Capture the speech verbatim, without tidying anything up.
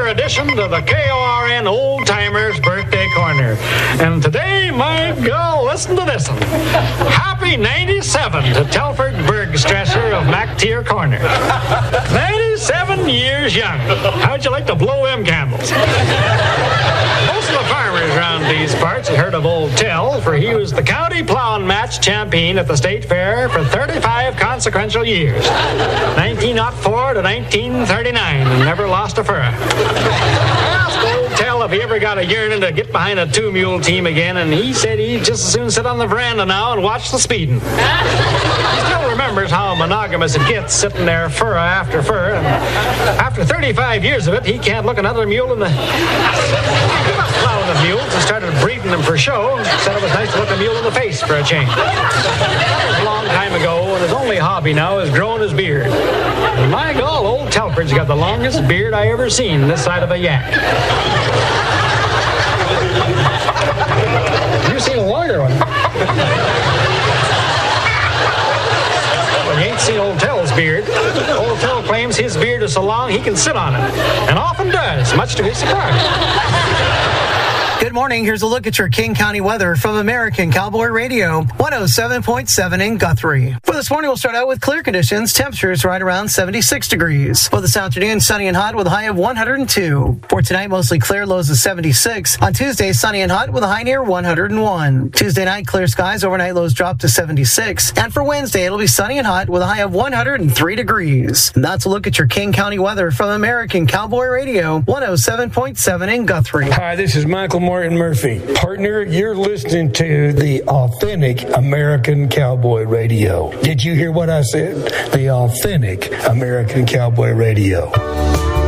another edition to the K O R N Old Timers Birthday Corner. And today, my girl, listen to this one. Happy ninety-seven to Telford Bergstresser of MacTier Corner. ninety-seven years young. How'd you like to blow them candles? Most of the farmers around these parts had heard of Old Tel, for he was the county plowing match champion at the state fair for thirty-five consequential years. nineteen oh four to nineteen thirty-nine, and never lost a furrow. Ask Old Tel if he ever got a yearning to get behind a two-mule team again, and he said he'd just as soon sit on the veranda now and watch the speeding. He still remembers how monogamous it gets, sitting there furrow after furrow, and after thirty-five years of it, he can't look another mule in the... He was plowing the mules and started breeding them for show, said it was nice to look a mule in the face for a change. That was a long time ago, and his only hobby now is growing his beard. And my God, Old Telford's got the longest beard I ever seen this side of a yak. You seen a longer one? Well, you ain't seen Old Tel's beard. Old Tel claims his beard is so long he can sit on it, and often does, much to his surprise. Good morning. Here's a look at your King County weather from American Cowboy Radio, one oh seven point seven in Guthrie. For this morning, we'll start out with clear conditions. Temperatures right around seventy-six degrees. For this afternoon, sunny and hot with a high of one hundred two. For tonight, mostly clear, lows of seventy-six. On Tuesday, sunny and hot with a high near one hundred one. Tuesday night, clear skies. Overnight lows drop to seventy-six. And for Wednesday, it'll be sunny and hot with a high of one hundred three degrees. And that's a look at your King County weather from American Cowboy Radio, one oh seven point seven in Guthrie. Hi, this is Michael Morton Murphy. Partner, you're listening to the authentic American Cowboy Radio. Did you hear what I said? The authentic American Cowboy Radio.